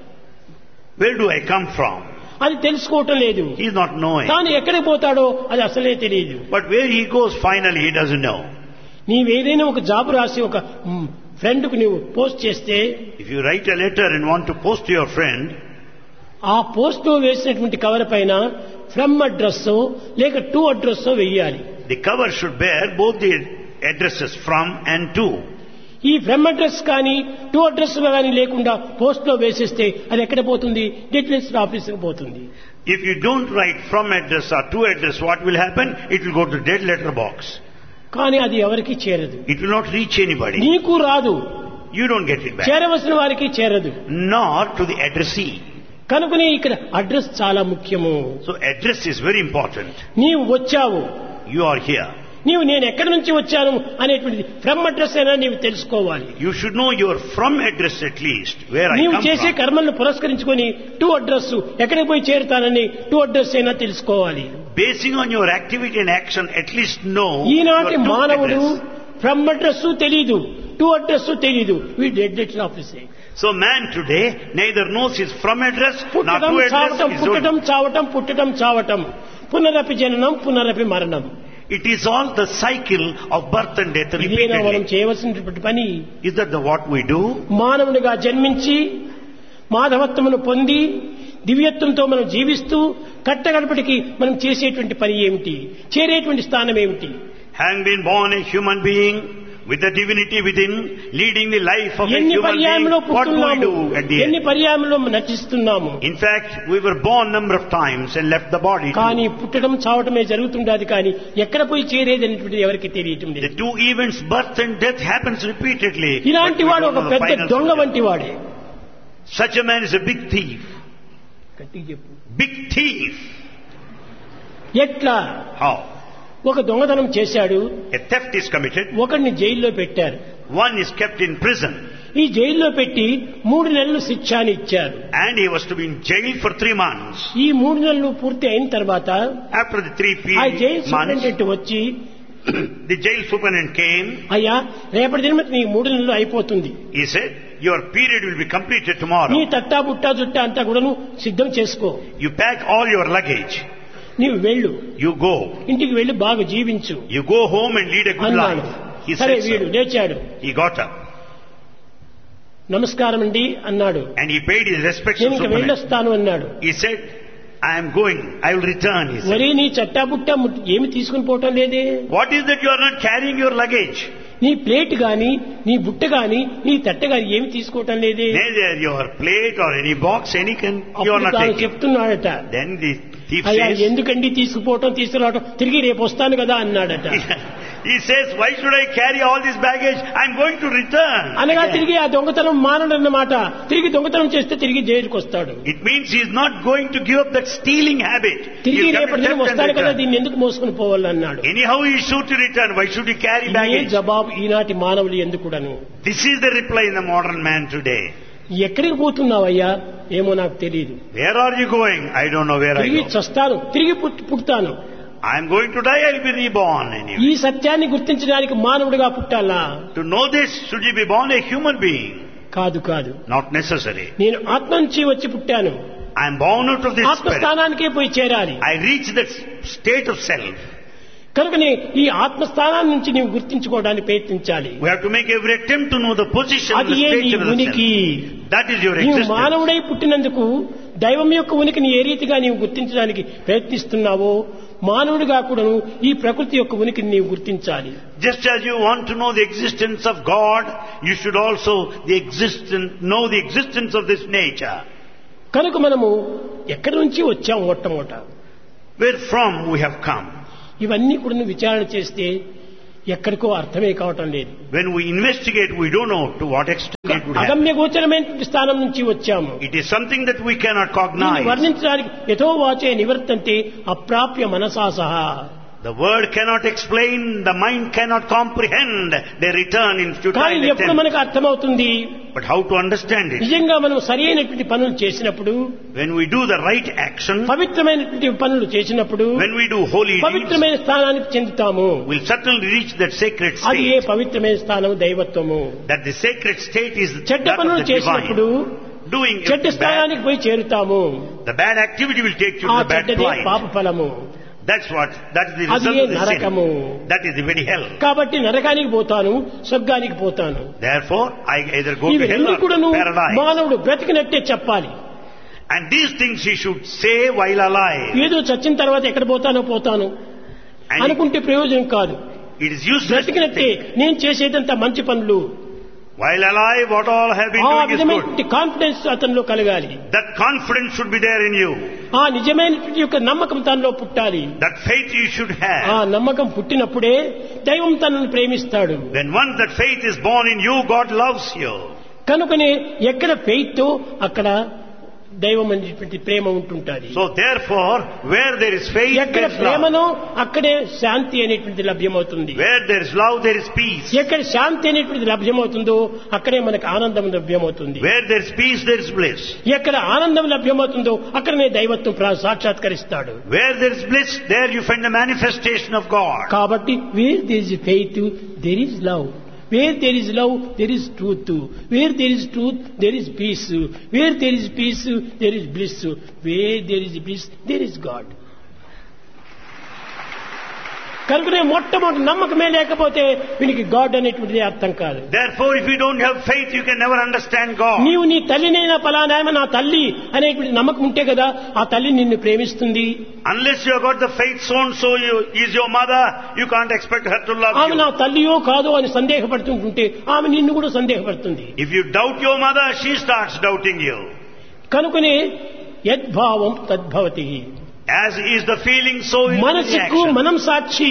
A: Where do I come from?
B: అది తెలుసుకోవటం లేదు.
A: He is not knowing.
B: తాను ఎక్కడికి పోతాడో అది అసలే తెలియదు.
A: But where he goes finally, he doesn't know.
B: నీవేదైనా ఒక జాబ్ రాసి ఒక ఫ్రెండ్ కు నువ్వు పోస్ట్ చేస్తే
A: If you write a letter and want to post to your friend,
B: ఆ పోస్ట్ లో వేసినటువంటి కవర్ పైన ఫ్రమ్ అడ్రస్ లేక టు అడ్రస్ వెయ్యాలి.
A: the cover should bear both the addresses from and to.
B: ఈ ఫ్రమ్ అడ్రస్ కానీ to address కానీ లేకుండా పోస్ట్ లో వేసేస్తే అది ఎక్కడ పోతుంది? డెడ్ లిస్ట్ ఆఫీసుకు పోతుంది.
A: If you don't write from address or to address, what will happen? It will go to the dead letter box.
B: కానీ అది ఎవరికి చేరదు.
A: It will not reach anybody.
B: నీకు రాదు,
A: You don't get it back.
B: చేరవలసిన వారికి చేరదు.
A: Nor to the addressee.
B: కనుకనే ఇక్కడ address చాలా ముఖ్యము.
A: So address is very important.
B: నీవు వచ్చావు,
A: You are here.
B: నీవు నేను ఎక్కడి నుంచి వచ్చాను అనేటువంటిది ఫ్రమ్ అడ్రస్ అయినా నీవు తెలుసుకోవాలి.
A: You should know your from address at least, where I
B: నీవు
A: come
B: చేసే
A: from.
B: కర్మలను పురస్కరించుకొని టు అడ్రస్ ఎక్కడికి పోయి చేరుతానని టు అడ్రస్ అయినా తెలుసుకోవాలి.
A: Basing on your activity and action, at least know
B: ఈనాటి
A: your true
B: మానవుడు
A: address.
B: ఫ్రమ్ అడ్రస్ తెలీదు, టు అడ్రస్ తెలీదు. We did letter ఆఫీసే.
A: So man today neither knows his from address nor
B: పుట్టడం
A: to address.
B: చావటం,
A: His
B: పుట్టడం
A: own.
B: చావటం, పుట్టడం చావటం, పునరపి జననం పునరపి మరణం.
A: It is all the cycle of birth and death
B: ఇదేనా మనం
A: repeatedly.
B: చేయవలసినటువంటి పని?
A: Is that what we do?
B: మానవునిగా జన్మించి మాధవత్వమును పొంది దివ్యత్వంతో మనం జీవిస్తూ కట్టగడపటికి మనం చేసేటువంటి పని ఏమిటి? చేరేటువంటి స్థానం ఏమిటి?
A: Having been born a human being with the divinity within, leading the life of a
B: ఎన్ని
A: human being,
B: పర్యాయంలో
A: what do we
B: పుట్టున్నాము,
A: do at the
B: ఎన్ని
A: end?
B: పర్యాయంలో నటిస్తున్నాము.
A: In fact, we were born number of times and left the body.
B: కానీ పుట్టడం చావటమే జరుగుతుండదు. కానీ ఎక్కడ పోయి చేరేది అనేటువంటిది ఎవరికి తెలియటం
A: The
B: లేదు.
A: two events, birth and death, happens repeatedly.
B: ఇలాంటి
A: but we
B: వాడు
A: don't
B: ఒక
A: know the
B: పెద్ద
A: final
B: దొంగ
A: solution.
B: వంటి వాడే.
A: Such a man is a big thief.
B: గట్టిగా చెప్పు.
A: Big thief.
B: ఎట్లా?
A: How?
B: ఒక దొంగతనం చేశాడు,
A: A theft is committed.
B: ఒకడిని జైల్లో పెట్టారు.
A: One is kept in prison.
B: ఈ జైల్లో పెట్టి 3 నెలలు శిక్ష అని ఇచ్చారు.
A: And he was to be in jail for 3 months.
B: ఈ 3 నెలలు పూర్తి అయిన తర్వాత
A: After the 3
B: ఆ జైలు
A: months,
B: సూపరింటెండెంట్ వచ్చి,
A: the jail superintendent came.
B: అయ్యా రేపటి దిన నీ 3 నెలలు అయిపోతుంది,
A: He said, your period will be completed tomorrow.
B: నీ తట్టా బుట్టా జుట్టా అంతా కూడా సిద్ధం చేసుకో,
A: You pack all your luggage.
B: నీవు వెళ్ళు,
A: You go.
B: ఇంటికి వెళ్లి బాగా జీవించు
A: You go home and lead a good
B: అన్నాడు.
A: life. He
B: సరే
A: said
B: వీడు
A: so.
B: లేచాడు.
A: He got up
B: నమస్కారం అండి అన్నాడు.
A: and he paid his respects to
B: నేను ఇంక
A: superintendent.
B: వెళ్ళొస్తాను అన్నాడు.
A: He said, I am going. I will return. He said.
B: ఒరే నీ చట్టా బుట్టా ఏమి తీసుకుని పోవటం లేదే,
A: What is that you are not carrying your luggage?
B: నీ ప్లేట్ గాని నీ బుట్ట గాని నీ తట్ట గాని ఏమి తీసుకోవటం లేదే.
A: Neither your plate or any box, any can you are
B: అప్పుడు
A: not
B: తాను
A: taking.
B: చెప్తున్నాడట,
A: Then the thief
B: అయ్యా
A: says,
B: ఎందుకండి తీసుకుపోవటం తీసుకురావటం, తిరిగి రేపు వస్తాను కదా అన్నాడట.
A: he says, why should I carry all this baggage? I am going to return.
B: అనగా
A: again.
B: తిరిగి ఆ దొంగతనం మానడన్నమాట. తిరిగి దొంగతనం చేస్తే తిరిగి జైలుకి వస్తాడు.
A: It means he is not going to give up that stealing habit.
B: తిరిగి
A: He will
B: రేపటి దినం
A: come and
B: వస్తాడు కదా,
A: return.
B: దీన్ని ఎందుకు మోసుకుని పోవాలన్నాడు.
A: Anyhow he is sure to return. Why should he carry
B: ఇదే
A: baggage?
B: జవాబు ఈనాటి మానవులు ఎందుకుడను.
A: This is the reply in the modern man today.
B: ఎక్కడికి పోతున్నావయ్యా, ఏమో నాకు తెలియదు,
A: Where are you going? I don't know where I
B: తిరిగి
A: go.
B: చస్తాను, తిరిగి పుడతాను.
A: I am going to die. I will be reborn anyway.
B: ఈ సత్యాన్ని గుర్తించడానికి మానవుడిగా పుట్టాలా?
A: To know this, should you be born a human being?
B: కాదు కాదు,
A: Not necessary.
B: నేను ఆత్మ నుంచి వచ్చి పుట్టాను,
A: I am born out of this spirit.
B: ఆత్మస్థానానికే పోయి చేరాలి.
A: I reach that state of self.
B: కనుకనే ఈ ఆత్మస్థానాన్ని నుంచి నీవు గుర్తించుకోవడానికి ప్రయత్నించాలి.
A: We have to make every attempt to know the position and
B: అది
A: the
B: ఏ నీ
A: state of the
B: ఉనికి.
A: self. That is your
B: నీవు
A: existence.
B: మానవుడై పుట్టినందుకు దైవం యొక్క ఉనికిని ఏ రీతిగా నీవు గుర్తించడానికి ప్రయత్నిస్తున్నావో మానవుడిగా కూడాను ఈ ప్రకృతి యొక్క ఉనికిని నీవు గుర్తించాలి.
A: Just as you want to know the existence of God, you should also know the existence of this nature.
B: కనుక మనము ఎక్కడి నుంచి వచ్చాము మొట్టమొదట,
A: Where from we have come.
B: ఇవన్నీ కూడా విచారణ చేస్తే ఎక్కడికో అర్థమే కావటం లేదు.
A: When we investigate, we don't know to what extent it would happen.
B: అగమ్య గోచరమైన స్థానం నుంచి వచ్చాము.
A: It is something that we cannot cognize.
B: వర్ణించడానికి యథో వాచే నివర్తంతే అప్రాప్య మనసా సహా.
A: The word cannot explain, the mind cannot comprehend, they return in futile
B: కానీ ఎప్పుడు
A: attempt.
B: మనకు అర్థమవుతుంది?
A: But how to understand it?
B: నిజంగా మనం సరి అయినటువంటి పనులు చేసినప్పుడు,
A: When we do the right action,
B: పవిత్రమైనటువంటి పనులు చేసినప్పుడు,
A: when we do holy deeds,
B: పవిత్రమైన స్థానానికి చెందుతాము.
A: we'll certainly reach that sacred
B: అది ఏ
A: state.
B: పవిత్రమైన స్థానం దైవత్వము.
A: That the sacred state is
B: చెడ్డ
A: that of
B: పనులు
A: the
B: చేసినప్పుడు
A: divine. Doing
B: చెడ్డ
A: bad,
B: స్థానానికి పోయి చేరుతాము.
A: the bad activity will take you
B: ఆ
A: to the bad
B: చెడ్డదే
A: plight.
B: పాప ఫలము.
A: That is the
B: అది
A: result
B: ఏ
A: of the
B: నరకము.
A: sin. That is the very hell.
B: కాబట్టి నరకానికి పోతాను, స్వర్గానికి పోతాను.
A: Therefore, I either go to hell
B: ఇవన్నీ
A: or
B: కూడాను
A: paradise.
B: మానవుడు బ్రతికినట్టే చెప్పాలి.
A: And these things he should say while alive.
B: ఏదో చచ్చిన తర్వాత ఎక్కడ పోతానో పోతాను
A: And
B: అనుకుంటే ప్రయోజనం కాదు.
A: it is useless to
B: బ్రతికినట్టే
A: think.
B: నేను చేసేదంతా మంచి పనులు,
A: While alive, what all have been
B: ఆ
A: doing is good.
B: విధమైనటువంటి కాన్ఫిడెన్స్ అతనిలో కలగాలి.
A: That confidence should be there in you.
B: ఆ నిజమైనటువంటి యొక్క నమ్మకం తనలో పుట్టాలి.
A: That faith you should
B: ఆ
A: have.
B: నమ్మకం పుట్టినప్పుడే దైవం తనను ప్రేమిస్తాడు.
A: When once that faith is born in you, God loves you.
B: కనుకనే ఎక్కడ ఫెయిత్ అక్కడ దైవం అనేటువంటి ప్రేమ ఉంటుంటుంది.
A: So therefore, where there is faith,
B: ఎక్కడ
A: there is love.
B: ప్రేమనో అక్కడే శాంతి అనేటువంటి లభ్యమవుతుంది.
A: Where there is love, there is peace.
B: ఎక్కడ శాంతి అనేటువంటి లభ్యమవుతుందో అక్కడే మనకు ఆనందం లభ్యమవుతుంది.
A: Where there is peace, there is bliss.
B: ఎక్కడ ఆనందం లభ్యమవుతుందో అక్కడనే దైవత్వం సాక్షాత్కరిస్తాడు.
A: Where there is bliss, there you find the manifestation of God.
B: కాబట్టి wear there is faith there is love, wear there is love there is truth, wear there is truth there is piece, wear there is piece there is bliss, wear there is bliss there is God. కనుకనే మొట్టమొదటి నమ్మకమే లేకపోతే వీనికి God అనేటువంటిది అర్థం కాదు.
A: Therefore, if you don't have faith, you can never understand God.
B: నీవు నీ తల్లినైనా ఫలానాయమ నా తల్లి అనేటువంటి నమ్మకం ఉంటే కదా ఆ తల్లి నిన్ను ప్రేమిస్తుంది.
A: Unless you have got the faith so and so is your mother, you can't expect her to love
B: ఆమె నా
A: you.
B: తల్లియో కాదో అని సందేహపడుతుంటుంటే ఆమె నిన్ను కూడా సందేహపడుతుంది.
A: If you doubt your mother, she starts doubting you.
B: కనుకనే యద్భావం తద్భవతి.
A: As is the feeling, so is the
B: మనసుకు
A: reaction.
B: మనం సాక్షి,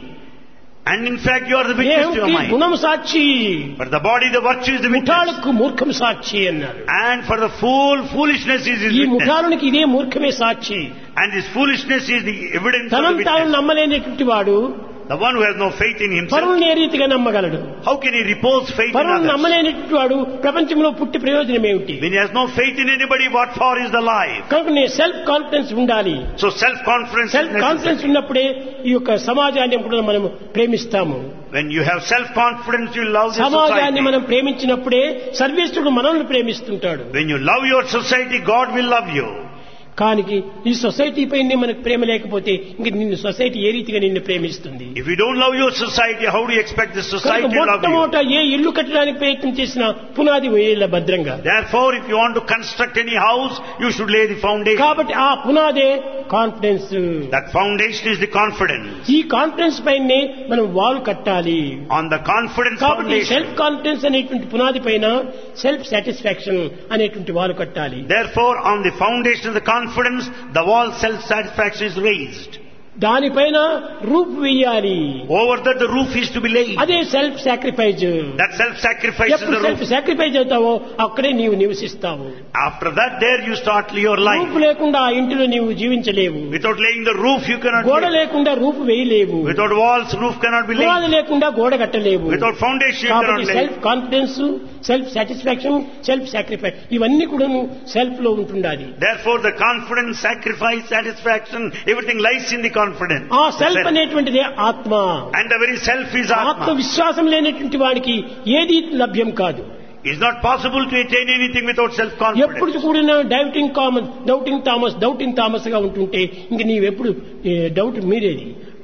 A: And in fact, you are the witness to your
B: దేహంకి
A: mind.
B: గుణం సాక్షి,
A: But the body, the virtue is the witness.
B: ముఠాలకు మూర్ఖం సాక్షి అన్నారు.
A: And for the fool, foolishness is his
B: ఈ
A: witness.
B: ముఠాలనికి ఇదే మూర్ఖమే సాక్షి.
A: And this foolishness is the evidence of the
B: తనను తాను
A: witness.
B: నమ్మలేనటువంటి వాడు
A: The one who has no faith in himself,
B: పరువుని ఏ రీతిగా నమ్మగలడు?
A: how can he repose faith in
B: పరువుని
A: others?
B: నమ్మలేనటువంటి వాడు ప్రపంచంలో పుట్టి ప్రయోజనం ఏమిటి?
A: When he has no faith in anybody, what for is the life?
B: కనుక నేను సెల్ఫ్ కాన్ఫిడెన్స్ ఉండాలి.
A: So self-confidence is
B: self confidence
A: necessary.
B: ఉన్నప్పుడే ఈ యొక్క సమాజాన్ని కూడా మనం ప్రేమిస్తాము.
A: When you have self-confidence, you love the
B: సమాజాన్ని
A: society.
B: మనం ప్రేమించినప్పుడే సర్వేశ్వరుడు మనల్ని ప్రేమిస్తుంటాడు.
A: When you love your society, God will love you.
B: కానీ ఈ సొసైటీ పైన మనకు ప్రేమ లేకపోతే ఇంక నిన్ను సొసైటీ ఏ రీతిగా నిన్ను ప్రేమిస్తుంది?
A: If you don't love your society, how do you expect the society to love you?
B: మొట్టమొదట ఏ ఇల్లు కట్టడానికి ప్రయత్నం చేసినా పునాది వేయాలి భద్రంగా.
A: Therefore, if you want to construct any house, you should lay the foundation.
B: కాబట్టి ఆ పునాదే confidence.
A: That foundation is the confidence.
B: ఈ కాన్ఫిడెన్స్ పైనే మనం వాల్ కట్టాలి.
A: On the confidence
B: కాబట్టి
A: foundation.
B: సెల్ఫ్ కాన్ఫిడెన్స్ అనేటువంటి పునాది పైన సెల్ఫ్ సాటిస్ఫాక్షన్ అనేటువంటి వాల్ కట్టాలి.
A: Therefore, on the foundation of the confidence, the wall self-satisfaction is raised.
B: దానిపైన రూప్ వేయాలి.
A: Over that, the roof is to be laid.
B: అదే self sacrifice.
A: That self-sacrifice is
B: ఎప్పుడు
A: the
B: self
A: roof.
B: Sacrifice అవుతావో అక్కడే నీవు నివసిస్తావు.
A: After that, there you start your life.
B: రూపు లేకుండా ఆ ఇంటిలో నీవు జీవించలేవు.
A: Without laying the roof, you cannot
B: గోడ
A: live.
B: లేకుండా రూపు వేయలేవు.
A: Without walls, roof cannot be
B: పునాది
A: laid.
B: లేకుండా గోడ కట్టలేవు.
A: Without foundation, you
B: కాబట్టి
A: cannot
B: self
A: lay.
B: Confidence, self satisfaction, self sacrifice ఇవన్నీ కూడా సెల్ఫ్ లో ఉంటుండాలి.
A: Therefore, the confidence, sacrifice, satisfaction, everything lies in the confidence.
B: ఆ
A: The
B: సెల్ఫ్
A: self.
B: అనేటువంటిదే ఆత్మ.
A: And the very self is
B: ఆత్మ
A: Atma.
B: విశ్వాసం లేనటువంటి వాడికి ఏది లభ్యం కాదు.
A: It's not possible to attain anything without
B: ఎప్పుడు
A: self-confidence.
B: కూడా డౌటింగ్ థామస్ గా ఉంటుంటే ఇంక నీవెప్పుడు doubt మీరేది.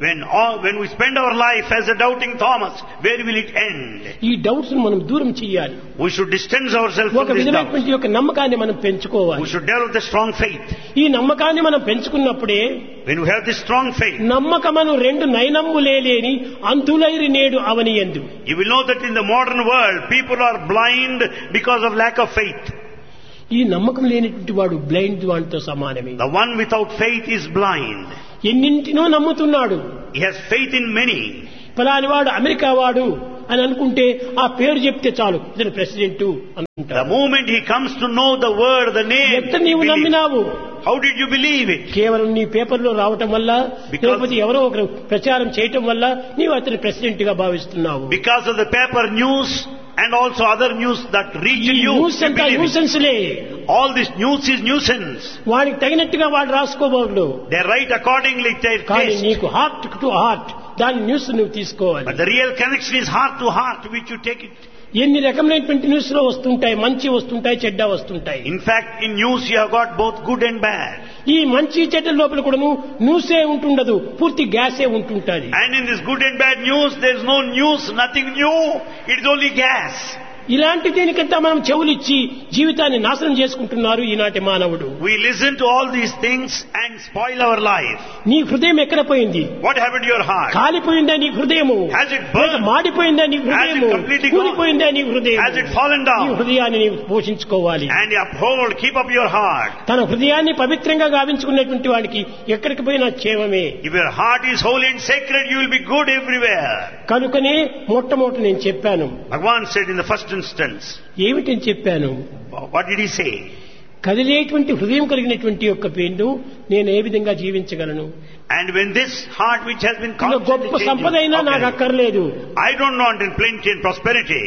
A: When we spend our life as a doubting Thomas, where will it end?
B: ఈ డౌట్స్ మనం దూరం చేయాలి.
A: We should distance ourselves
B: ఒక
A: from this doubt.
B: విధమైనటువంటి యొక్క నమ్మకాన్ని మనం పెంచుకోవాలి.
A: We should develop the strong faith.
B: ఈ నమ్మకాన్ని మనం పెంచుకున్నప్పుడే
A: When we have this strong faith,
B: నమ్మకమను రెండు నయనమ్ములేని అంతులైరి నేడు అవనియందు.
A: you will know that in the modern world, people are blind because of lack of faith.
B: ఈ నమ్మకం లేనిటువంటి వాడు బ్లైండ్ వాడితో సమానమే.
A: The one without faith is blind.
B: ఎన్నింటినో నమ్ముతున్నాడు.
A: He has faith in many.
B: ఫలాని వాడు America వాడు అని అనుకుంటే ఆ పేరు చెప్తే చాలు ఇతను ప్రెసిడెంట్
A: The
B: అనుకుంటాడు.
A: moment he comes to know the word, the name,
B: ఎంత నీవు
A: believe.
B: నమ్మినావు?
A: How did you believe it?
B: కేవలం నీ పేపర్లో రావటం వల్ల,
A: Because-
B: లేకపోతే ఎవరో ఒకరు ప్రచారం చేయటం వల్ల నీవు అతని ప్రెసిడెంట్ గా భావిస్తున్నావు.
A: Because of the paper news and also other news that reach
B: ఈ
A: you.
B: న్యూస్
A: you
B: అంతా
A: believe it.
B: న్యూసెన్స్లే.
A: All this news is nuisance.
B: వాడికి తగినట్టుగా వాడు రాసుకోబోడు.
A: They write accordingly to their
B: కానీ
A: taste.
B: నీకు హార్ట్ టు హార్ట్ దాని news నువ్వు తీసుకోవాలి.
A: But the real connection is heart to heart, which you take it.
B: ఎన్ని రకమైనటువంటి న్యూస్ లో వస్తుంటాయి, మంచి వస్తుంటాయి, చెడ్డ వస్తుంటాయి.
A: In fact, in news you have got both good and bad.
B: ఈ మంచి చెడ్డ లోపల కూడా న్యూసే ఉంటుండదు, పూర్తి గ్యాసే ఉంటుంటది.
A: And in this good and bad news, there is no news, nothing new. It is only gas.
B: ఇలాంటి దీనికంతా మనం చెవులిచ్చి జీవితాన్ని నాశనం చేసుకుంటున్నారు ఈనాటి మానవుడు.
A: We listen to all these things and spoil our life.
B: నీ హృదయం ఎక్కడ పోయింది?
A: What happened to your heart?
B: కాలిపోయిందా నీ హృదయము?
A: Has it burned?
B: మాడిపోయిందా నీ హృదయము?
A: Has it completely gone?
B: కూలిపోయిందా నీ హృదయం?
A: Has it fallen
B: నీ
A: down?
B: హృదయాన్ని నీవు పోషించుకోవాలి.
A: And uphold, keep up your heart.
B: తన హృదయాన్ని పవిత్రంగా గావించుకున్నటువంటి వాడికి ఎక్కడికి పోయినా క్షేమమే.
A: If your heart is holy and sacred, you will be good everywhere.
B: కనుకనే మొట్టమొదటి నేను చెప్పాను.
A: Bhagavan said in the first instance.
B: ఏమిటని చెప్పాను?
A: What did he say?
B: కదిలేటువంటి హృదయం కలిగినటువంటి యొక్క పేరును నేను ఏ విధంగా జీవించగలను?
A: And when this heart which has been
B: ఇంకా
A: constantly
B: గొప్ప సంపద అయినా నాకు
A: changing,
B: అక్కర్లేదు,
A: I don't want in plenty and prosperity.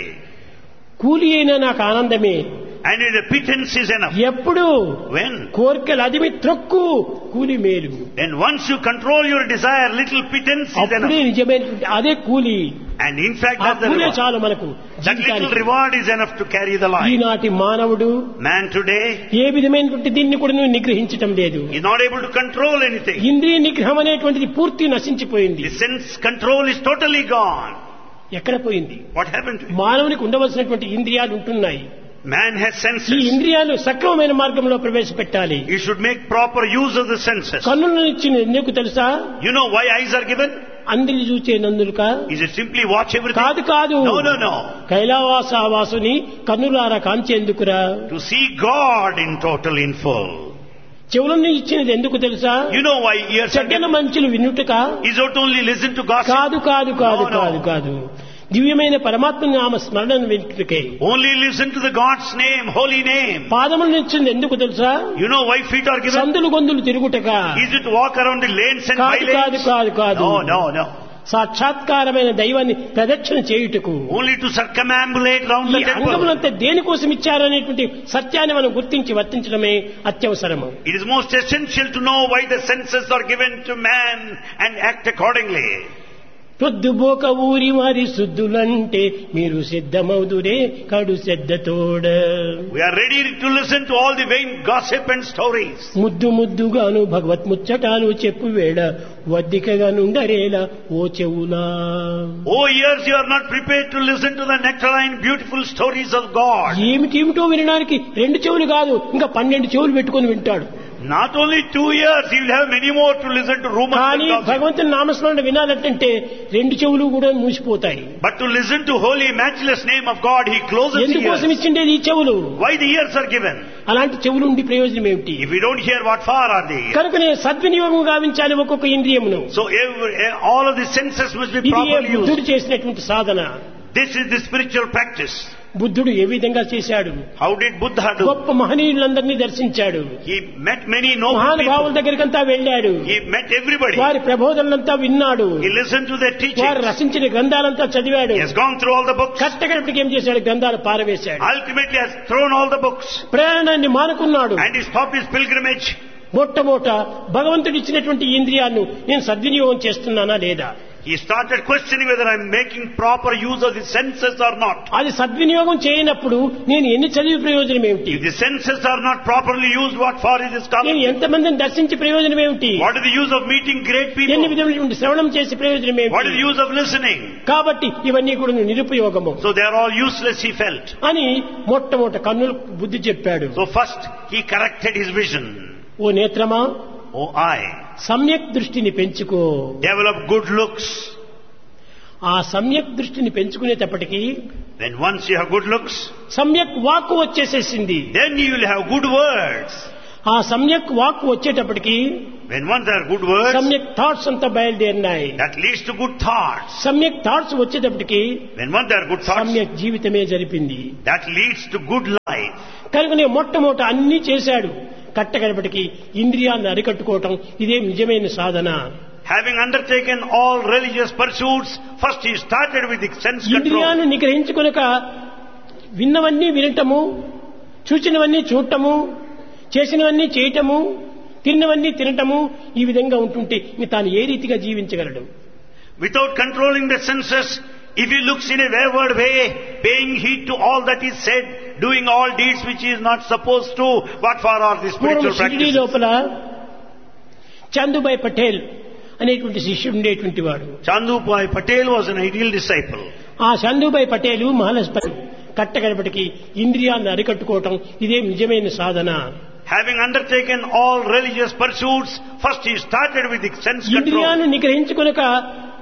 B: కూలి అయినా నాకు ఆనందమే.
A: And the pittance is enough.
B: ఎప్పుడు
A: When?
B: కోరికలు అదిమి త్రొక్కు కూలి మేలు.
A: Then once you control your desire, little pittance is
B: అప్పుడే
A: enough.
B: నిజమైనటువంటి అదే కూలి.
A: And in fact,
B: ఆ
A: that's the
B: కూలే
A: reward.
B: చాలు మనకు
A: That little
B: జీవితానికి.
A: reward is enough to carry the life.
B: ఈనాటి మానవుడు
A: Man today
B: ఏ విధమైనటువంటి దీన్ని కూడా నువ్వు నిగ్రహించటం లేదు.
A: is not able to control anything.
B: ఇంద్రియ నిగ్రహం అనేటువంటిది పూర్తి నశించిపోయింది.
A: The sense control is totally gone.
B: ఎక్కడ పోయింది?
A: What happened to it?
B: మానవునికి ఉండవలసినటువంటి ఇంద్రియాలు ఉంటున్నాయి.
A: Man has
B: ఈ
A: senses.
B: ఇంద్రియాలు సక్రమమైన మార్గంలో ప్రవేశపెట్టాలి.
A: You should make proper use of the senses.
B: కన్నులను ఇచ్చిన ఎందుకు తెలుసా?
A: You know why eyes are given?
B: అందరి చూచే నందులుక
A: Is it simply watch everything?
B: కాదు కాదు.
A: No, no, no.
B: కైలావాసావాసుని కన్నులారా కాంచేందుకురా.
A: To see God in total, in full.
B: చెవులను ఇచ్చినది ఎందుకు తెలుసా?
A: You know why ears are
B: చెడ్డల
A: given?
B: మంచులు వినుటక
A: Is not only listen to gossip.
B: కాదు కాదు కాదు
A: No, no.
B: కాదు కాదు దివ్యమైన పరమాత్మ నామ స్మరణను వినుటకే.
A: Only listen to the God's name, holy name.
B: పాదములను ఇచ్చింది ఎందుకు తెలుసా?
A: You know why feet are given?
B: సందులు గొంతులు తిరుగుటక.
A: Is it to walk around the lanes and
B: కాదు కాదు
A: bylanes?
B: కాదు కాదు.
A: No, no, no.
B: సాక్షాత్కారమైన దైవాన్ని ప్రదక్షిణ చేయుటకు.
A: Only to circumambulate round
B: ఈ
A: the temple.
B: అంగములంతా దేనికోసం ఇచ్చారనేటువంటి సత్యాన్ని మనం గుర్తించి వర్తించడమే అత్యవసరము.
A: It is most essential to know why the senses are given to man and act accordingly.
B: పొద్దుబోక ఊరి వారి శుద్ధులంటే మీరు సిద్ధమవుదురే కడు శ్రద్ధతోడ.
A: We are ready to listen to all the vain gossip and stories.
B: ముద్దు ముద్దుగాను భగవత్ ముచ్చటాలు చెప్పు వేళ వద్దికగా నుండరేలా ఓ చెవులా.
A: Oh, ears, you are not prepared to listen to the nectarine, beautiful stories of God.
B: ఏమిటేమిటో వినడానికి రెండు చెవులు కాదు, ఇంకా 12 చెవులు పెట్టుకొని వింటాడు.
A: Not only 2 ears, he will have many more to listen to rumors
B: కానీ
A: and gossip.
B: భగవంతుని నామస్మరణ వినాలంటే రెండు చెవులు కూడా మూసిపోతాయి.
A: But to listen to holy, matchless name of God, he closes the
B: ఎందుకోసం
A: ears.
B: ఇచ్చిండేది ఈ చెవులు?
A: Why the ears are given?
B: అలాంటి చెవులు ఉండి ప్రయోజనం ఏమిటి?
A: If we don't hear, what for are they?
B: కనుకనే సద్వినియోగం గావించాలి ఒక్కొక్క ఇంద్రియమును.
A: So all of the senses must be
B: ఇది
A: properly
B: బుద్ధుడు
A: used.
B: చేసినటువంటి సాధన.
A: This is the spiritual practice.
B: బుద్ధుడు ఏ విధంగా చేశాడు?
A: How did Buddha do?
B: గొప్ప మహనీయులందరినీ దర్శించాడు.
A: He met many noble
B: మహానుభావుల
A: people.
B: దగ్గరికంతా వెళ్ళాడు.
A: He met everybody.
B: వారి ప్రబోధనలంతా విన్నాడు.
A: He listened to their
B: వారు
A: teachings.
B: రచించిన గ్రంథాలంతా చదివాడు.
A: He has gone through all the books.
B: కట్టకడపటికి ఏం చేశాడు? గ్రంథాలు పారవేశాడు.
A: Ultimately has thrown all the books.
B: ప్రయాణాన్ని మానుకున్నాడు.
A: And he stopped his pilgrimage.
B: మొట్టమొదట భగవంతుడు ఇచ్చినటువంటి ఇంద్రియాలను నేను సద్వినియోగం చేస్తున్నానా లేదా?
A: He started questioning whether I am making proper use of the senses or not.
B: అది సద్వినియోగం చేయనప్పుడు నేను ఎన్ని చదివి ప్రయోజనం ఏమిటి?
A: If the senses are not properly used, what for is this
B: నేను
A: scholarship?
B: ఎంతమందిని దర్శించి ప్రయోజనం ఏమిటి?
A: What is the use of meeting great
B: ఎన్ని
A: people?
B: విధములైన శ్రవణం చేసి ప్రయోజనం
A: What is the
B: ఏమిటి?
A: use of listening?
B: కాబట్టి ఇవన్నీ కూడా నిరుపయోగము
A: So they are all useless, he felt.
B: అని మొట్టమొదట కన్నులకు బుద్ధి చెప్పాడు.
A: So first he corrected his vision.
B: Oh నేత్రమా,
A: Oh eye,
B: సమ్యక్ దృష్టిని పెంచుకో.
A: develop good looks.
B: ఆ సమ్యక్ దృష్టిని పెంచుకునేటప్పటికీ
A: When once you have good looks,
B: సమ్యక్ వాక్కు వచ్చేసేసింది.
A: then you will have good words.
B: ఆ సమ్యక్ వాక్కు వచ్చేటప్పటికి
A: When once there are good words,
B: సమ్యక్ థాట్స్ అంతా బయలుదేరినాయి.
A: that leads to good thoughts.
B: సమ్యక్ థాట్స్ వచ్చేటప్పటికి
A: When once there are good thoughts,
B: సమ్యక్ జీవితమే జరిపింది.
A: that leads to good life.
B: కనుకనే మొట్టమొదట అన్ని చేశాడు. కట్టగడపటికి ఇంద్రియాలను అరికట్టుకోవటం ఇదే నిజమైన సాధన.
A: Having undertaken all religious pursuits, first he started with the sense control.
B: ఇంద్రియాలను నిగ్రహించుకొనక విన్నవన్నీ వినటము, చూచినవన్నీ చూడటము, చేసినవన్నీ చేయటము, తిన్నవన్నీ తినటము, ఈ విధంగా ఉంటుంటే ఇంక తాను ఏ రీతిగా జీవించగలడు?
A: Without controlling the senses, if he looks in a wayward way, paying heed to all that is said, doing all deeds which he is not supposed to, what for are the
B: పూర్వం
A: spiritual
B: Shirdi
A: practices?
B: లోపల చందుబాయ్ పటేల్ అనేటువంటి శిష్యుడు ఉండేటువంటి వాడు.
A: Chandubhai Patel was an ideal disciple.
B: ఆ చందుబాయ్ పటేలు మహాలస్పతి కట్టగడపటికి ఇంద్రియాలను అరికట్టుకోవటం ఇదే నిజమైన సాధన.
A: Having undertaken all religious pursuits, first he started with the sense control.
B: ఇంద్రియాలను నిగ్రహించుకొనక